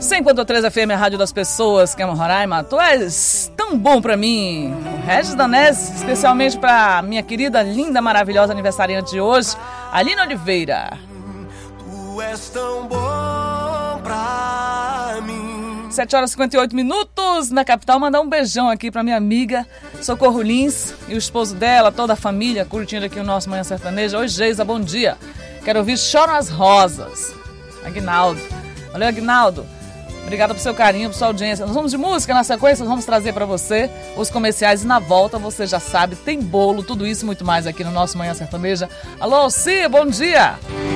100.3 FM, a rádio das pessoas, que é Roraima. Tu és tão bom pra mim. O Regis Danese, especialmente pra minha querida, linda, maravilhosa aniversariante de hoje, Aline Oliveira. Tu és tão bom pra mim. 7h58 na capital. Mandar um beijão aqui pra minha amiga Socorro Lins e o esposo dela, toda a família, curtindo aqui o nosso Manhã Sertaneja. Oi, Geisa, bom dia. Quero ouvir Choram as Rosas. Aguinaldo. Valeu, Aguinaldo. Obrigada por seu carinho, por sua audiência. Nós vamos de música na sequência, nós vamos trazer para você os comerciais e na volta, você já sabe, tem bolo, tudo isso e muito mais aqui no nosso Manhã Sertaneja. Alô, Alci, bom dia!